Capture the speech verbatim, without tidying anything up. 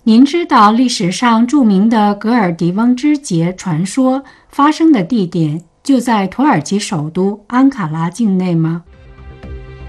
您知道历史上著名的格尔迪翁之节传说发生的地点就在土耳其首都安卡拉境内吗？